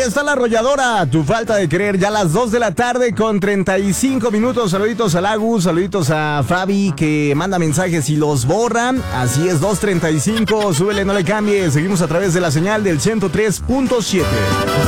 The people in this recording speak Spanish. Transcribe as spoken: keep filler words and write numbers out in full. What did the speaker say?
está la arrolladora, tu falta de querer, ya a las dos de la tarde con treinta y cinco minutos. Saluditos a Lagu, saluditos a Fabi que manda mensajes y los borran. Así es, dos treinta y cinco, súbele, no le cambies. Seguimos a través de la señal del ciento tres punto siete.